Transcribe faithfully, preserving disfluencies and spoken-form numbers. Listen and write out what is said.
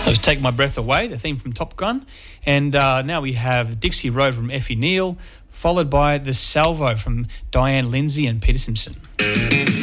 That was Take My Breath Away, the theme from Top Gun. And uh, now we have Dixie Road from Effie Neal, followed by The Salvo from Diane Lindsay and Peter Simpson.